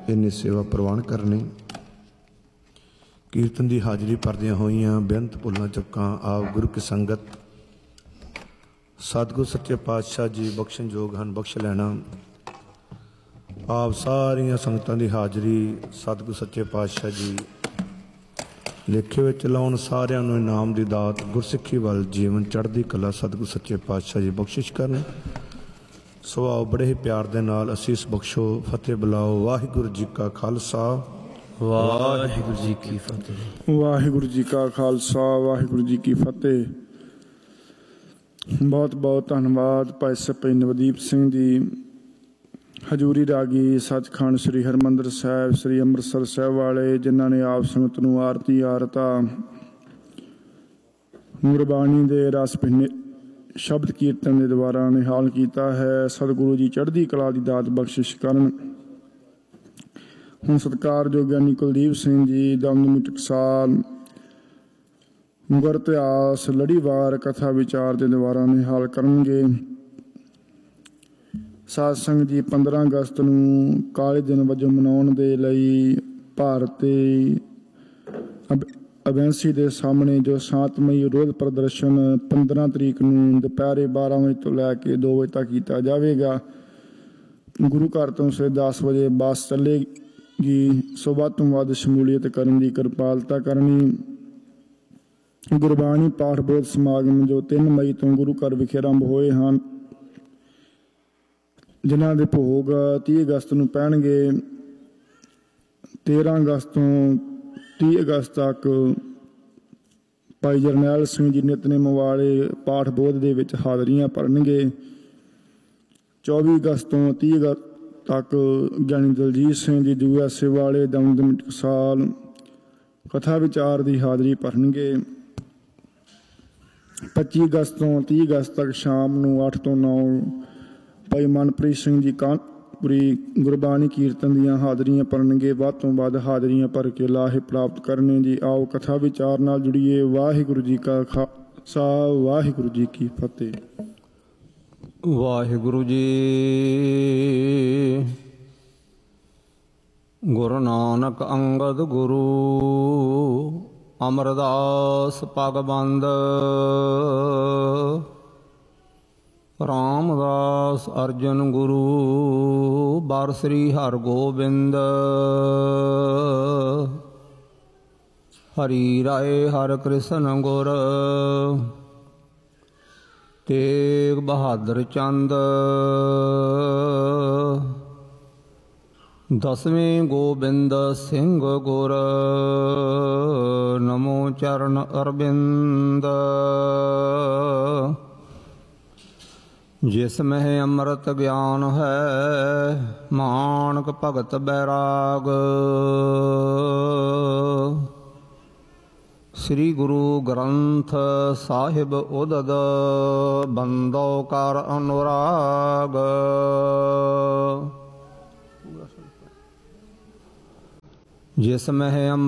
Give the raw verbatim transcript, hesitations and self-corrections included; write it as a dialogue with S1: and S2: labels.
S1: इन्नी सेवा प्रवान करनी। कीर्तन की हाजरी भरदियां होइयां बेअंत भुल्लां चुक्कां आप गुरु की संगत सतगुरु सच्चे पातशाह जी बख्शण योग हैं, बख्श लैना। आप सारिया संगतां की हाजरी सतगुरु सच्चे पातशाह जी लेखे विच लाउण, सारियां नूं इनाम दी दात गुरसिੱਖੀ वल जीवन चढ़दी कला सतगुरु सच्चे पातशाह जी बख्शिश करन। सुभाव बड़े ही प्यार दे नाल असीस बख्शो, फतेह बुलाओ। वाहिगुरू जी का खालसा वाहिगुरू जी की फतेह।
S2: वाहिगुरू जी का खालसा वाहिगुरू जी की फतेह। बहुत बहुत धन्यवाद भाई सपई नवदीप सिंह जी हजूरी रागी सचखंड श्री हरमंदिर साहिब श्री ਅੰਮ੍ਰਿਤਸਰ ਸਾਹਿਬ वाले, जिन्हों ने आप संगत नूं आरती आरता गुरबाणी दे रस भिन्ने शब्द कीर्तन के द्वारा निहाल किया है। सतगुरु जी चढ़ती कला की दात बख्शिश करन। हुण सत्कारयोग ज्ञानी कुलदीप सिंह जी दमदमी टकसाल गुर इतिहास लड़ीवार कथा विचार के द्वारा निहाल करनगे। साध संगत जी पंद्रह अगस्त नूं काले दिन वजों मनाउण दे लई भारती अबैंसी के सामने जो शांतमई विरोध प्रदर्शन पंद्रह तरीक नूं दोपहरे बारह बजे तो लैके दो बजे तक किया जाएगा। गुरु घर तो सवेरे दस बजे बस चलेगी। सो वध तो वध शमूलीयत करने की किरपालता करनी। गुरबाणी पाठ बोध समागम जो तीन मई तो गुरु घर विखे आरंभ होए हैं, जिन्हों के भोग तीह अगस्त नूं पैणगे। तेरह अगस्त तो तीह अगस्त तक भाई जरनैल सिंह जी नितनेम वाले पाठ बोध दे विच हाज़रियां भरनगे। चौबीस अगस्त तो तीह अगस्त तक ज्ञानी दलजीत सिंह जी दूआ सेवा वाले दमदमी टकसाल कथा विचार की हाज़री भरनगे। पच्चीस अगस्त तो तीह अगस्त तक शाम नूं अठ तो नौ भाई मनप्रीत सिंह जी कानपुरी गुरबाणी कीर्तन दियां हाज़रियां भरनगे। वध तो वध हाज़रियां भर के लाहे प्राप्त करने जी। आओ कथा विचार नाल जुड़िए। वाहिगुरू जी का खालसा वाहिगुरू जी की फतेह।
S3: वाहिगुरू जी। गुरु नानक अंगद गुरु अमरदास पगबंद रामदास अर्जन गुरु बार श्री हर गोबिंद हरि राय हर कृष्ण गुर तेग बहादुर चंद दसवें गोबिंद सिंह गुर नमो चरण अरविंद जिसमें अमृत ज्ञान है मानक भगत बैराग श्री गुरु ग्रंथ साहिब उदद बंदो कर अनुराग जिसमें